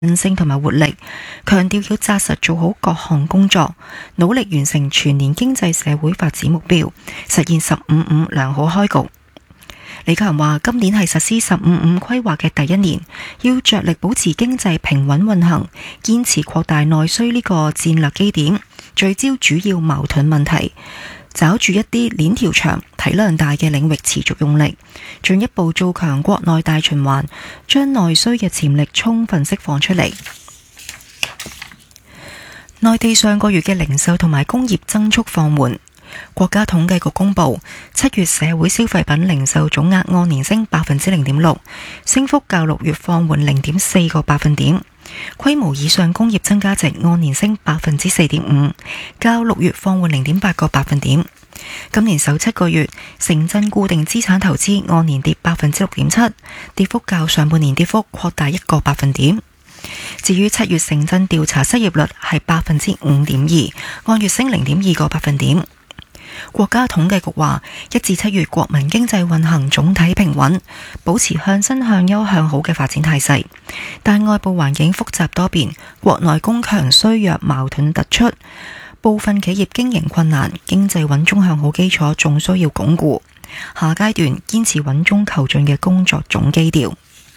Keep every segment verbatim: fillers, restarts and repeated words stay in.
韌性同埋活力，強調要紮實做好各項工作，努力完成全年經濟社會發展目標，實現十五五良好開局。李強話：今年係實施十五五規劃嘅第一年，要着力保持經濟平穩運行，堅持擴大內需呢個戰略基點，聚焦主要矛盾問題，找住一啲鏈條長、體量大嘅領域持續用力，進一步做強國內大循環，將內需嘅潛力充分釋放出嚟。內地上個月嘅零售同埋工業增速放緩。國家統計局公布，七月社會消費品零售總額按年升百分之零點六，升幅較六月放緩零點四個百分點。規模以上工業增加值按年升百分之四點五，較六月放緩零點八個百分點。今年首七個月，城鎮固定資產投資按年跌百分之六點七，跌幅較上半年跌幅擴大一個百分點。至於七月城鎮調查失業率係百分之五點二，按月升零點二個百分點。國家統計局話，一至七月國民經濟運行總體平穩，保持向新向優向好嘅發展態勢，但外部環境複雜多變，國內供強需弱矛盾突出，部分企業經營困難，經濟穩中向好基礎仲需要鞏固。下階段堅持穩中求進嘅工作總基調。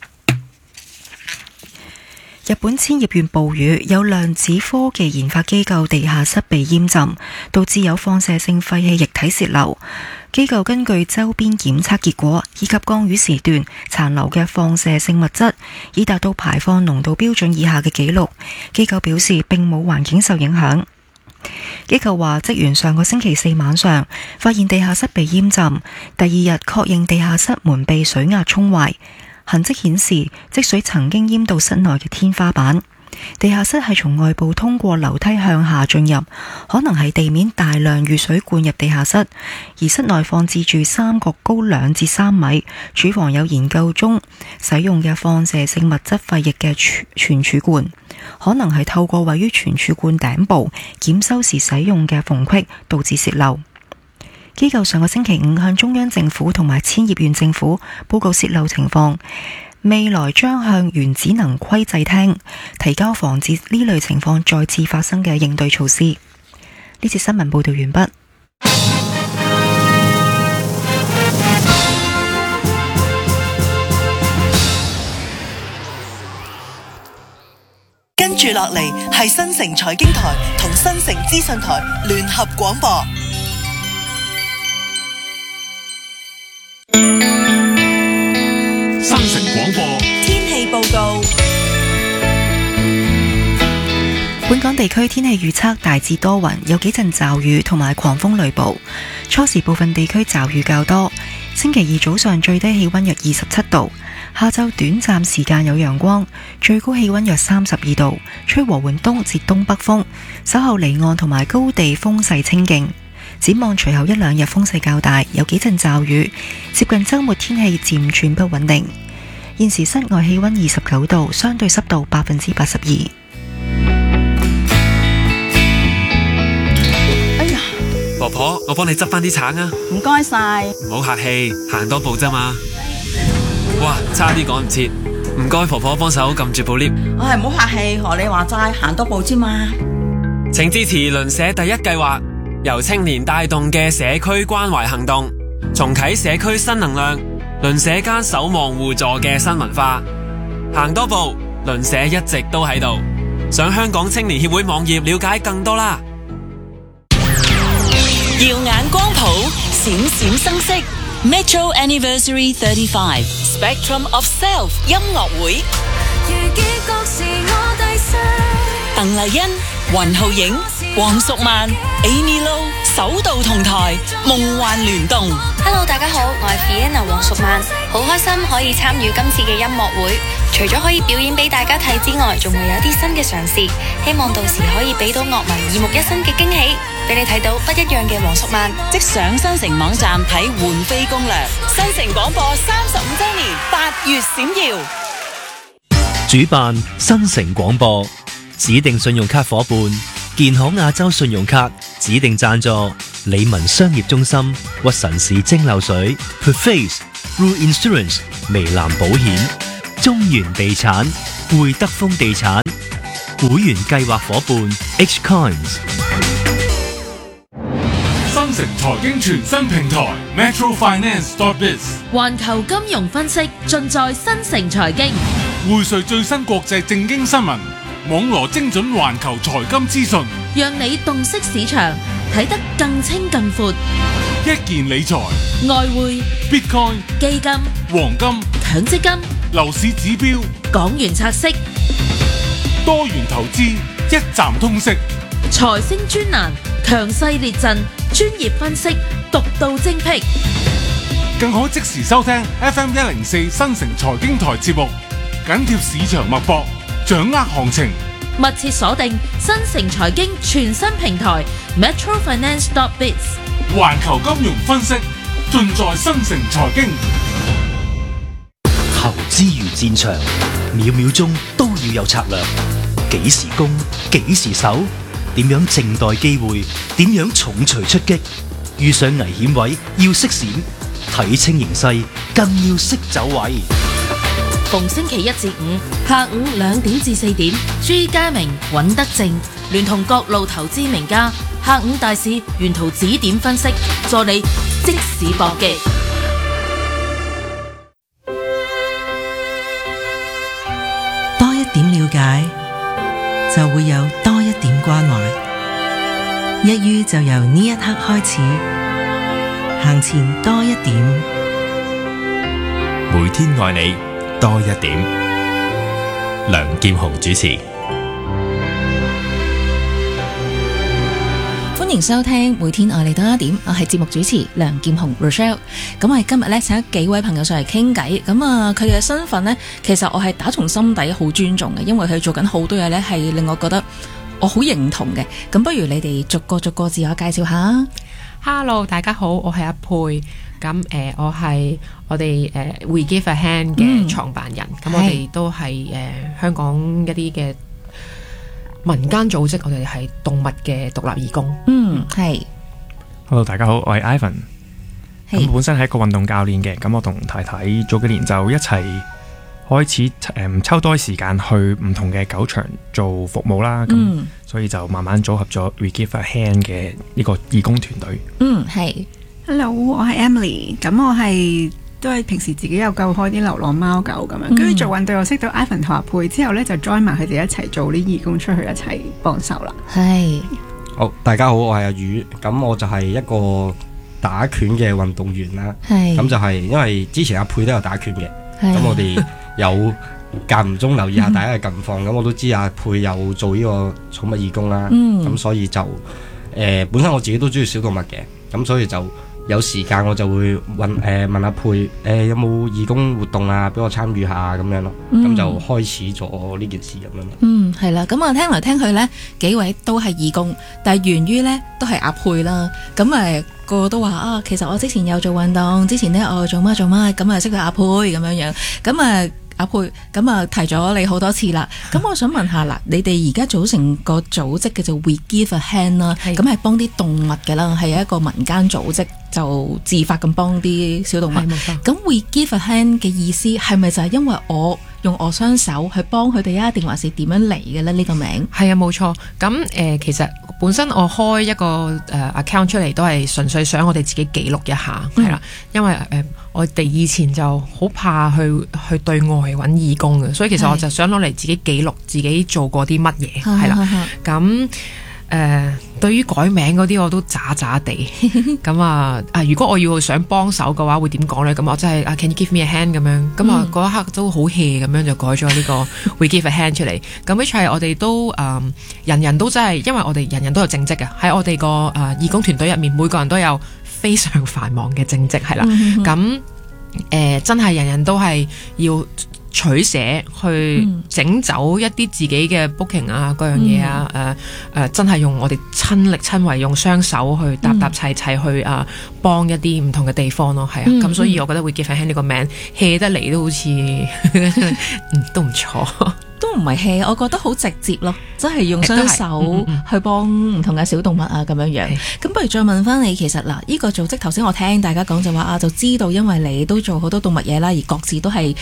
日本千葉縣暴雨，有量子科技研發機構地下室被淹浸，導致有放射性廢氣液體洩漏。機構根據周邊檢測結果以及降雨時段殘留嘅放射性物質，已達到排放濃度標準以下嘅紀錄。機構表示並冇環境受影響。機構話，職員上個星期四晚上發現地下室被淹浸，第二日確認地下室門被水壓沖壞。痕跡顯示，積水曾經淹到室內嘅天花板。地下室係從外部通過樓梯向下進入，可能係地面大量雨水灌入地下室。而室內放置住三個高兩至三米、廚房有研究中使用嘅放射性物質廢液嘅存儲罐，可能係透過位於存儲罐頂部檢修時使用嘅縫隙導致洩漏。機構上個星期五向中央政府同埋千葉縣政府報告洩漏情況，未來將向原子能規制廳提交防止呢類情況再次發生嘅應對措施。呢節新聞報道完畢。 跟住落嚟係新城財經台同新城資訊台聯合廣播。 新城廣播天氣報告。 本港地區天氣預測大致多雲，有幾陣驟雨同埋狂風雷暴。初時部分地區驟雨較多。星期二早上最低氣溫約二十七度，下晝短暫時間有陽光，最高氣溫約三十二度，吹和緩東至東北風，稍後離岸同埋高地風勢清勁。展望隨後一兩日風勢較大，有幾陣驟雨，接近周末天氣漸轉不穩定。現時室外氣溫二十九度，相對濕度百分之八十二。 哎呀， 婆婆，我幫你執翻啲橙啊！ 唔該晒。 唔好客氣，行多步咋嘛。哇，差啲趕唔切，唔該婆婆幫手撳住部 lift。 唉，唔好客氣，學你話齋，行多步啫嘛。 請支持鄰舍第一計劃，由青年帶動嘅社區關懷行動，重啟社區新能量，鄰舍間守望互助嘅新文化。行多步，鄰舍一直都喺度。上香港青年協會網頁了解更多啦。 耀眼光譜，閃閃生色。Metro Anniversary thirty-five Spectrum of Self 音樂會。鄧麗欣、雲浩影、黃淑曼、Amy Lo 首度同台，夢幻聯動。 Hello， 大家好，我係 Fiona 黃淑曼，好開心可以參與今次嘅音樂會。除咗可以表演俾大家睇之外，仲會有啲新嘅嘗試，希望到時可以俾到樂迷耳目一新嘅驚喜，俾你睇到不一樣嘅黃淑曼。 即上新城網站睇換飛攻略。新城廣播三十五週年，八月閃耀。 主辦新城廣播，指定信用卡伙伴健康亞洲信用卡，指定贊助理文商業中心、屈臣氏蒸餾水、Perface、Blue Insurance、微藍保險、中原地產、 匯德豐地產會員計劃伙伴 H Coins。 新城財經全新平台 Metro Finance dot biz， 環球金融分析盡在新城財經， 匯萃最新國際政經新聞，網羅精準環球財金資訊， 讓你洞悉市場，睇得更清更闊。 一件理財、 外匯、 Bitcoin、 基金、 黃金、 強積金、 樓市指標、 港元拆息、 多元投資，一站通識。 財星專欄，強勢列陣，專業分析，獨到精闢。 更可即時收聽 F M 一零四新城財經台節目，緊貼市場脈搏，掌握行情。 密切鎖定新城財經全新平台 Metro Finance dot biz， 環球金融分析盡在新城財經。 投資如戰場，秒秒鐘都要有策略。幾時攻，幾時守，點樣靜待機會，點樣重錘出擊。遇上危險位要識閃，睇清形勢更要識走位。 逢星期一至五下午兩點至四點，朱家明、尹德正聯同各路投資名家，下午大市沿途指點分析，助你即時搏擊。 多一點了解，就會有多一點關懷。一於就由呢一刻開始，行前多一點， 每天愛你多一點。梁劍雄主持。 歡迎收聽每天愛你多一點，我係節目主持梁劍雄 Rochelle。咁我哋今日咧請幾位朋友上嚟傾偈，咁啊佢哋嘅身份呢，其實我係打從心底好尊重嘅，因為佢做緊好多嘢呢，係令我覺得我好認同嘅。咁不如你哋逐個逐個自我介紹下。 Hello， 大家好，我係阿佩。咁誒、呃，我係我哋誒、呃、We Give a Hand 嘅創辦人。咁、嗯、我哋都係誒、呃、香港一啲嘅民間組織，我哋係動物嘅獨立義工。 嗯，係。 Hello， 大家好，我係 Ivan。咁本身係一個運動教練嘅，咁我同太太早幾年就一齊開始誒、嗯、抽多啲時間去唔同嘅狗場做服務啦。咁、嗯、所以就慢慢組合咗 We Give a Hand 嘅呢個義工團隊。 嗯，係。 Hello， 我係 Emily， 咁我係都係平時自己有救開啲流浪貓狗咁樣，跟住、嗯、做運動又識到 Ivan 同阿佩之後呢，就 join 埋佢哋一齊做啲義工出去一齊幫手啦。 係， 好，大家好，我係阿宇，咁我就係一個打拳嘅運動員啦。係，咁就係因為之前阿佩都有打拳嘅，咁我哋有間唔中留意下大家嘅近況，咁我都知阿佩有做呢個寵物義工啦。咁、嗯、所以就誒、呃、本身我自己都中意小動物嘅，咁所以就有時間我就會問誒、呃、問阿佩誒、呃、有冇義工活動啊，俾我參與下咁樣咯，咁、嗯、就開始咗呢件事咁樣咯。 嗯，係啦，咁我聽嚟聽去呢，幾位都係義工，但係源於呢都係阿佩啦。咁誒個個都話啊，其實我之前有做運動，之前呢我做乜做乜，咁啊識到阿佩咁樣樣，咁啊。阿佩，咁啊提咗你好多次啦，咁我想問下啦，你哋而家組成個組織嘅就 We Give a Hand 啦，咁係幫啲動物嘅啦，係一個民間組織，就自發咁幫啲小動物。咁 We Give a Hand 嘅意思係咪就係因為我用我雙手去幫佢哋啊，定還是點樣嚟嘅咧？呢、這個名係啊，冇錯。咁誒、呃，其實本身我開一個誒、呃、account 出嚟，都係純粹想我哋自己記錄一下，係啦、嗯，因為誒、呃、我哋以前就好怕去去對外揾義工嘅，所以其實我就想攞嚟自己記錄自己做過啲乜嘢，係啦，咁。誒、呃，對於改名嗰啲我都渣渣地，咁啊啊！如果我要想幫手嘅話，會點講呢？咁我真係啊 ，Can you give me a hand 咁樣？咁啊嗰一刻都好 hea 咁樣就改咗呢個 We Give a Hand 出嚟。咁 which 係我哋都誒、呃，人人都真係，因為我哋人人都有正職嘅，喺我哋個誒義工團隊入面，每個人都有非常繁忙嘅正職，係啦。咁誒、呃，真係人人都係要取捨去整走一啲自己嘅 booking 啊，各樣嘢啊，誒、嗯、誒、呃，真係用我哋親力親為，用雙手去搭搭砌砌去啊，幫一啲唔同嘅地方咯，係啊，咁、嗯、所以我覺得 We Give a Hand 呢個名 hea 得嚟都好似嗯都唔錯， 都唔係 hea，我覺得好直接咯，真係用雙手去幫唔同嘅小動物啊咁樣樣。咁不如再問翻你，其實嗱，呢、這個組織頭先我聽大家講就話啊，就知道因為你都做好多動物嘢啦，而各自都係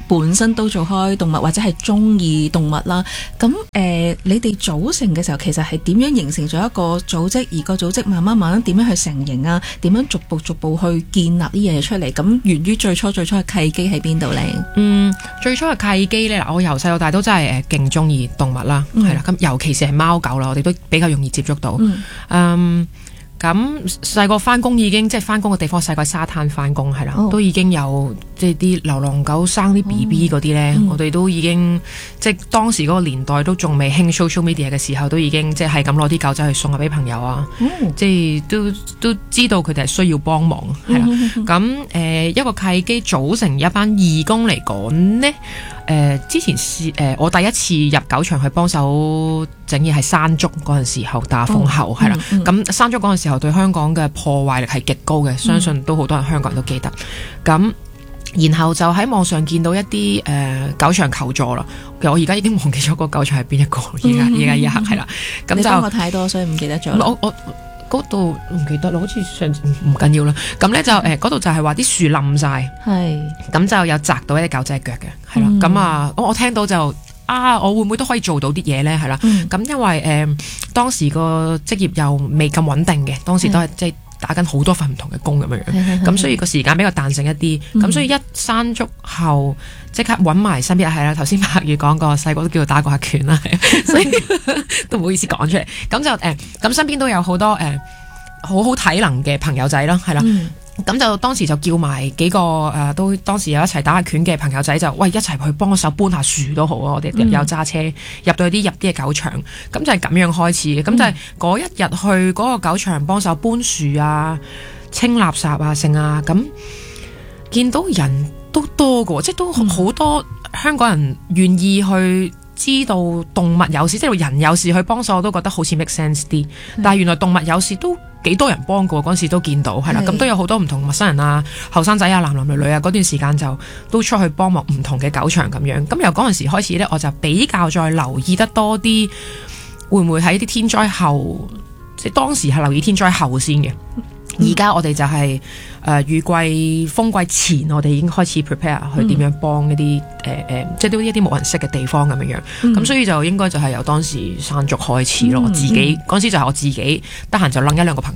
本身都做開動物或者係中意動物啦。咁誒、呃，你哋組成嘅時候，其實係點樣形成咗一個組織？而個組織慢慢慢慢點樣去成型啊？點樣逐步逐步去建立呢樣嘢出嚟？咁源於最初最初嘅契機喺邊度呢？ 嗯，最初嘅契機呢，我由細到大都真係誒勁中意動物啦，係啦、嗯，咁尤其是係貓狗啦，我哋都比較容易接觸到。嗯。嗯咁細個翻工已經即係翻工嘅地方，細個沙灘翻工係啦，哦、都已經有即係啲流浪狗生啲 B B 嗰啲咧，嗯、我哋都已經即係當時嗰個年代都仲未興 social media 嘅時候，都已經即係係咁攞啲狗仔去送下俾朋友啊，嗯、即係都都知道佢哋係需要幫忙係啦。咁誒、嗯呃、一個契機組成一班義工嚟講呢。誒、呃、之前是誒、呃、我第一次入狗場去幫手整嘢係山竹嗰陣時候打風後係啦，咁、嗯嗯、山竹嗰陣時候對香港嘅破壞力係極高嘅，相信都好多人香港人都記得。咁然後就喺網上見到一啲誒、呃、狗場求助啦，其實我而家已經忘記咗個狗場係邊一個，而家而家一刻係啦。咁就幫我太多，所以唔記得咗。 我我嗰度唔記得啦，好似上唔緊要啦。咁咧就誒嗰度就係話啲樹冧晒，係咁就有砸到一隻狗仔腳嘅，係啦。咁、嗯、啊，我我聽到就啊，我會唔會都可以做到啲嘢咧？係啦。咁、嗯、因為誒、呃、當時個職業又未咁穩定嘅，當時都係即係打緊好多份唔同嘅工咁樣樣，咁所以個時間比較彈性一啲。咁、嗯、所以一山竹後即刻揾埋身邊係啦。頭先柏宇講過，細個都叫做打過下拳啦，所以都唔好意思講出嚟。咁就誒，咁、呃、身邊都有好多誒、呃、好好體能嘅朋友仔啦，係啦。咁、嗯、就當時就叫埋幾個誒、呃，都當時有一齊打下拳嘅朋友仔就喂一齊去幫手搬下樹都好啊！我哋有揸車入到去啲入啲嘅狗場，咁就係咁樣開始嘅。咁、嗯、就係嗰一日去嗰個狗場幫手搬樹啊、清垃圾啊、剩啊，咁見到人都多嘅，即係都好多香港人願意去知道動物有事，即係人有事去幫手，我都覺得好似 make sense 啲。但係原來動物有事都幾多人幫過，嗰陣時都見到係啦，咁都有好多唔同陌生人啊、後生仔啊、男男女女啊，嗰段時間就都出去幫忙唔同嘅狗場咁樣。咁由嗰陣時開始呢，我就比較再留意得多啲，會唔會喺啲天災後，即係當時係留意天災後先嘅。而家我哋就係、是、誒、呃、雨季風季前，我哋已經開始 prepare 去點樣幫一啲誒誒，即係都一啲冇人識嘅地方咁樣樣。咁、嗯、所以就應該就係由當時山竹開始咯。我自己嗰陣、嗯、時就係我自己得閒就擸一兩個朋